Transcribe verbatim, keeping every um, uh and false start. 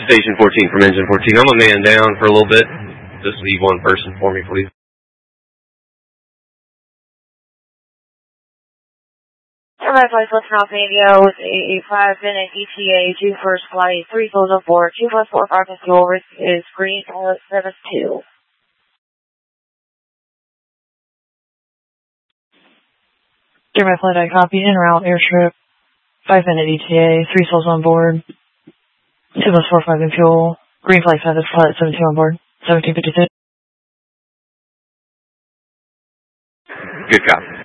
Station fourteen from Engine fourteen. I'm a man down for a little bit. Just leave one person for me, please. Everybody, please listen off radio with eight eight five minute E T A, due first flight, three souls on board, two plus four five and fuel, risk is green, pilot seven two. Jeremiah Flight, I copy, en route, airstrip, five minute E T A, three souls on board, two plus four five and fuel, green flight seven, flight seven two on board, seventeen fifty-six. Good copy.